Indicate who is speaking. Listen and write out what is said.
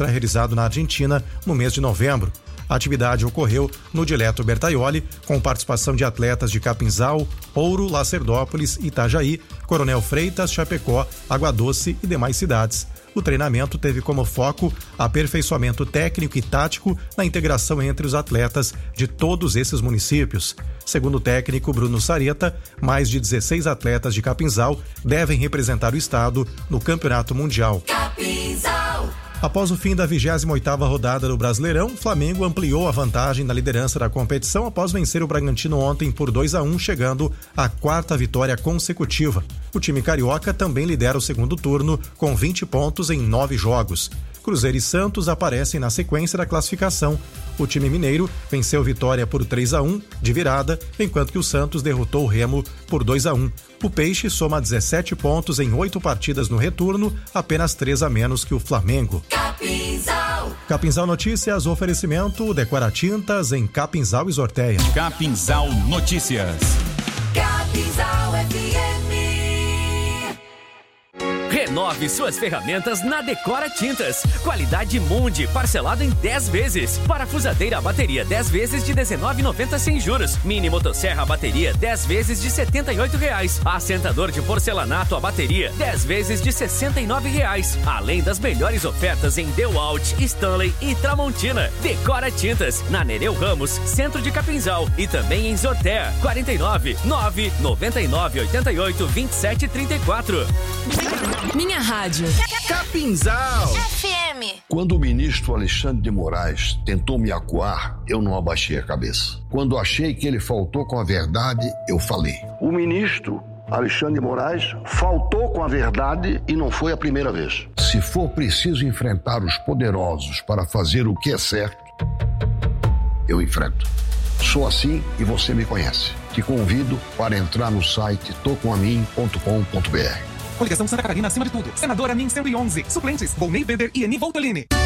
Speaker 1: será realizado na Argentina no mês de novembro. A atividade ocorreu no Dileto Bertaioli, com participação de atletas de Capinzal, Ouro, Lacerdópolis, Itajaí, Coronel Freitas, Chapecó, Água Doce e demais cidades. O treinamento teve como foco aperfeiçoamento técnico e tático na integração entre os atletas de todos esses municípios. Segundo o técnico Bruno Sareta, mais de 16 atletas de Capinzal devem representar o estado no Campeonato Mundial. Capinzal. Após o fim da 28ª rodada do Brasileirão, o Flamengo ampliou a vantagem na liderança da competição após vencer o Bragantino ontem por 2-1, chegando à 4ª vitória consecutiva. O time carioca também lidera o segundo turno com 20 pontos em 9 jogos. Cruzeiro e Santos aparecem na sequência da classificação. O time mineiro venceu Vitória por 3-1 de virada, enquanto que o Santos derrotou o Remo por 2-1. O Peixe soma 17 pontos em 8 partidas no retorno, apenas 3 a menos que o Flamengo. Capinzal Notícias, oferecimento Decora Tintas em Capinzal e Sorteia.
Speaker 2: Capinzal Notícias.
Speaker 3: Capinzal FM.
Speaker 4: Renove suas ferramentas na Decora Tintas. Qualidade Mundi, parcelado em 10 vezes. Parafusadeira a bateria 10 vezes de R$19,90 sem juros. Mini motosserra a bateria 10 vezes de R$78. Assentador de porcelanato a bateria 10 vezes de R$69. Além das melhores ofertas em DeWalt, Stanley e Tramontina. Decora Tintas, na Nereu Ramos, centro de Capinzal. E também em Sorteia, 49 999 88 27 34.
Speaker 3: Minha rádio.
Speaker 5: Capinzal
Speaker 3: FM.
Speaker 6: Quando o ministro Alexandre de Moraes tentou me acuar, eu não abaixei a cabeça. Quando achei que ele faltou com a verdade, eu falei. O ministro Alexandre de Moraes faltou com a verdade e não foi a primeira vez. Se for preciso enfrentar os poderosos para fazer o que é certo, eu enfrento. Sou assim e você me conhece. Te convido para entrar no site tocomamin.com.br.
Speaker 5: Coligação Santa Catarina acima de tudo. Senadora NIM 111. Suplentes: Volney Beder e Eni Voltolini.